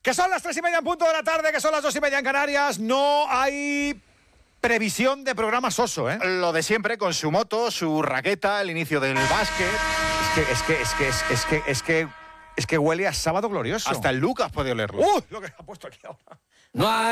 Que son las 3:30 en punto de la tarde, que son las 2:30 en Canarias. No hay previsión de programa soso, ¿eh? Lo de siempre, con su moto, su raqueta, el inicio del básquet. Es que huele a sábado glorioso. Hasta el Lucas puede olerlo. Lo que ha puesto aquí ahora. No hay